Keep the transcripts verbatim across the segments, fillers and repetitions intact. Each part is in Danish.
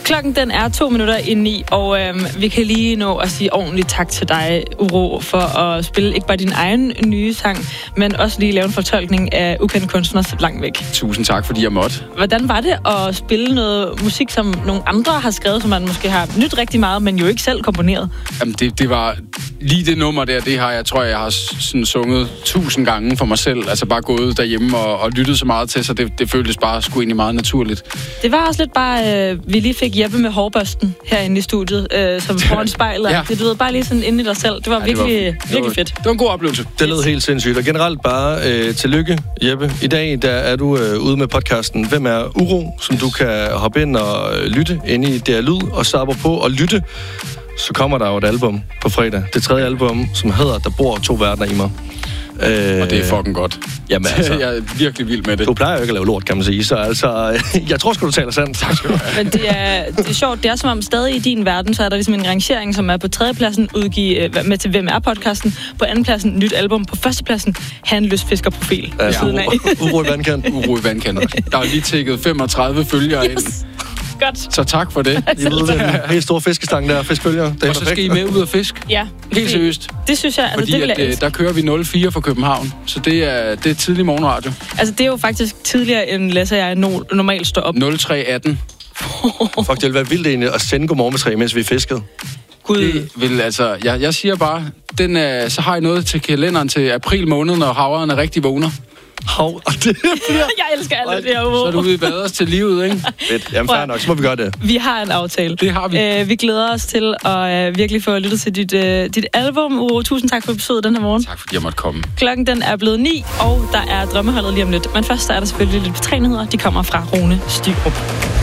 Klokken den er to minutter ind i, og øhm, vi kan lige nå at sige ordentligt tak til dig, Uro, for at spille ikke bare din egen nye sang, men også lige lave en fortolkning af Ukendt Kunstners Langt Væk. Tusind tak, fordi jeg måtte. Hvordan var det at spille noget musik, som nogle andre har skrevet, som man måske har nyt rigtig meget, men jo ikke selv komponeret? Jamen, det, det var lige det nummer der, det har jeg, tror jeg, har sådan sunget tusind gange for mig selv. Altså bare gået derhjemme og, og lyttet så meget til, så det, det føltes bare sgu egentlig meget naturligt. Det var også lidt bare, øh, vi lige fik Jeppe med hårbørsten herinde i studiet, øh, som foran spejlet. Ja. Det du ved, bare lige sådan inde i dig selv. Det var ja, virkelig, det var, virkelig fedt. Det var en god oplevelse. Det lød helt sindssygt. Og generelt bare øh, tillykke, Jeppe. I dag der er du øh, ude med podcasten Hvem er Uro, som du kan hoppe ind og øh, lytte inde i D R Lyd, og så på at lytte. Så kommer der jo et album på fredag. Det tredje album, som hedder Der bor to verdener i mig. Øh, og det er fucking godt. Jamen altså, jeg er virkelig vild med det. Du plejer jo ikke at lave lort, kan man sige. Så altså, jeg tror sgu, du taler sandt. Tak skal du have. Men det er, det er sjovt. Det er som om stadig i din verden, så er der ligesom en rangering, som er på tredjepladsen udgive med til Hvem er podcasten. På andenpladsen nyt album. På førstepladsen Han lystfiskerprofil. Ja, ja. Uro i vandkant. Uro i vandkant. Der er lige tækket femogtredive følgere yes. ind. Godt. Så tak for det. I ved, den helt store fiskestang der, fiskbølger. Og så skal I med ud og fisk? Ja. Helt seriøst. Det synes jeg, altså fordi det vil jeg at, der kører vi nul fire fra København, så det er, det er tidlig morgenradio. Altså det er jo faktisk tidligere, end Lasse og jeg normalt står op. nul tre atten. Fuck, det ville være vildt egentlig at sende godmorgen med tre, mens vi fiskede. Gud. Det vil altså, jeg, jeg siger bare, den er, så har I noget til kalenderen til april måned, når havren er rigtig vågner. Hav, og det jeg elsker alt det her. Så er du ude i baders til livet, ikke? Fedt. Jamen fair nok, så må vi gøre det. Vi har en aftale. Det har vi. Æ, vi glæder os til at uh, virkelig få lyttet til dit, uh, dit album. Uh, tusind tak for besøget den her morgen. Tak fordi jeg måtte komme. Klokken den er blevet ni, og der er drømmeholdet lige om lidt. Men først er der selvfølgelig lidt betrænyheder. De kommer fra Rune Styrup.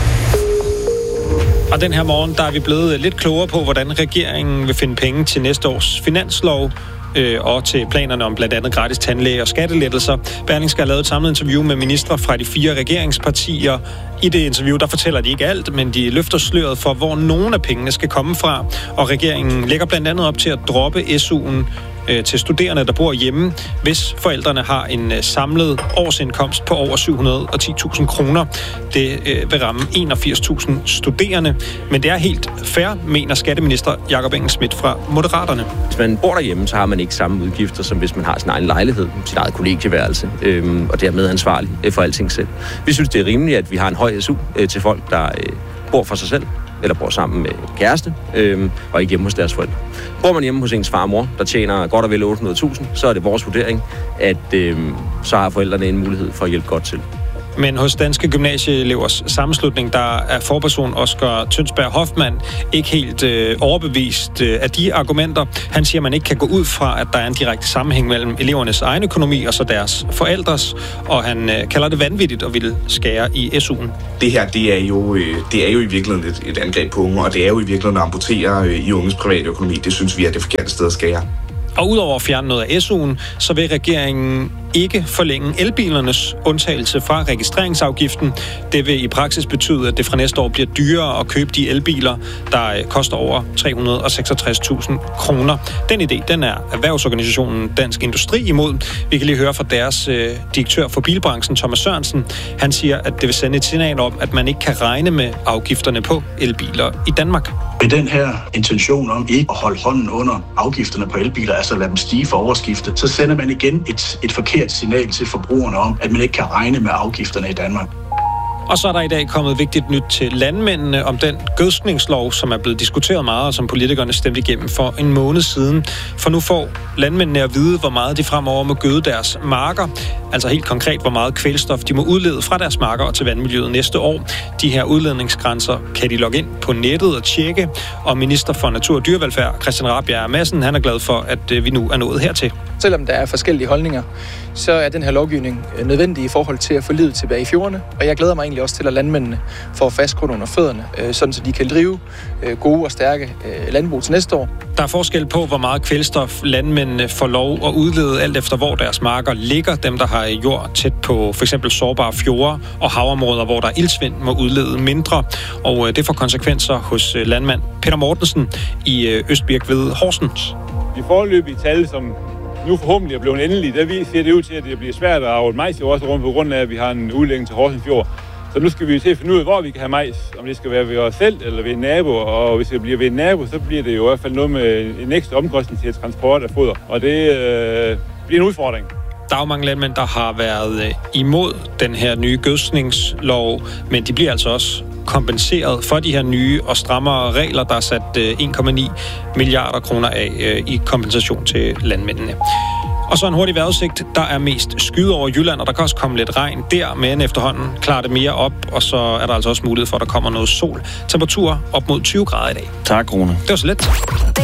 Og den her morgen, der er vi blevet lidt klogere på, hvordan regeringen vil finde penge til næste års finanslov. Øh, og til planerne om blandt andet gratis tandlæge og skattelettelser. Berlingske har lavet et samlet interview med ministre fra de fire regeringspartier. I det interview, der fortæller de ikke alt, men de løfter sløret for, hvor nogle af pengene skal komme fra. Og regeringen lægger blandt andet op til at droppe S U'en øh, til studerende, der bor hjemme, hvis forældrene har en øh, samlet årsindkomst på over syv hundrede og ti tusind kroner. Det øh, vil ramme enogfirs tusind studerende. Men det er helt fair, mener skatteminister Jakob Engel-Schmidt fra Moderaterne. Hvis man bor derhjemme, så har man ikke samme udgifter, som hvis man har sin egen lejlighed, sit eget kollegieværelse, øh, og dermed ansvarlig for alting selv. Vi synes, det er rimeligt, at vi har en høj S U øh, til folk, der øh, bor for sig selv, eller bor sammen med kæreste, øh, og ikke hjemme hos deres forældre. Bor man hjemme hos ens far og mor, der tjener godt og vel otte hundrede tusind, så er det vores vurdering, at øh, så har forældrene en mulighed for at hjælpe godt til. Men hos Danske Gymnasieelevers Sammenslutning, der er forperson Oscar Tønsberg Hoffmann ikke helt øh, overbevist øh, af de argumenter. Han siger, at man ikke kan gå ud fra, at der er en direkte sammenhæng mellem elevernes egen økonomi og så deres forældres, og han øh, kalder det vanvittigt og vil skære i S U'en. Det her, det er jo, øh, det er jo i virkeligheden et, et angreb på unge, og det er jo i virkeligheden at amputere øh, i unges private økonomi. Det synes vi er det forkerte sted at skære. Og udover at fjerne noget af S U'en, så vil regeringen ikke forlænge elbilernes undtagelse fra registreringsafgiften. Det vil i praksis betyde, at det fra næste år bliver dyrere at købe de elbiler, der koster over tre hundrede og seksogtres tusind kroner. Den idé, den er erhvervsorganisationen Dansk Industri imod. Vi kan lige høre fra deres øh, direktør for bilbranchen, Thomas Sørensen. Han siger, at det vil sende et signal om, at man ikke kan regne med afgifterne på elbiler i Danmark. Med den her intention om ikke at holde hånden under afgifterne på elbiler, altså lade dem stige for overskifte, så sender man igen et, et forkert signal til forbrugerne om, at man ikke kan regne med afgifterne i Danmark. Og så er der i dag kommet vigtigt nyt til landmændene om den gødskningslov, som er blevet diskuteret meget, og som politikerne stemte igennem for en måned siden. For nu får landmændene at vide, hvor meget de fremover må gøde deres marker. Altså helt konkret, hvor meget kvælstof de må udlede fra deres marker og til vandmiljøet næste år. De her udledningsgrænser kan de logge ind på nettet og tjekke. Og minister for Natur og Dyrevelfærd, Christian Rabjerg Madsen, han er glad for, at vi nu er nået hertil. Selvom der er forskellige holdninger, så er den her lovgivning nødvendig i forhold til at få livet tilbage i fjordene. Og jeg glæder mig egentlig også til, at landmændene får fast grund under fødderne, sådan så de kan drive gode og stærke landbrug til næste år. Der er forskel på, hvor meget kvælstof landmændene får lov at udlede, alt efter hvor deres marker ligger. Dem, der har jord tæt på f.eks. sårbare fjorde og havområder, hvor der er iltsvind, må udlede mindre. Og det får konsekvenser hos landmand Peter Mortensen i Østbirk ved Horsens. De foreløbige tal, som nu forhåbentlig er blevet endelige, der ser det ud til, at det bliver svært at avle majs i vores rum, på grund af, at vi har en udlægning til Horsens Fjord. Så nu skal vi til at finde ud af, hvor vi kan have majs. Om det skal være ved os selv eller ved en nabo. Og hvis det bliver ved en nabo, så bliver det jo i hvert fald noget med en ekstra omkostning til transport af foder. Og det øh, bliver en udfordring. Der er jo mange landmænd, der har været imod den her nye gødskningslov, men de bliver altså også kompenseret for de her nye og strammere regler, der er sat en komma ni milliarder kroner af i kompensation til landmændene. Og så en hurtig vejrudsigt. Der er mest skyde over Jylland, og der kan også komme lidt regn der, men efterhånden klarer det mere op, og så er der altså også mulighed for, at der kommer noget sol. Temperatur op mod tyve grader i dag. Tak, Rune. Det var så let.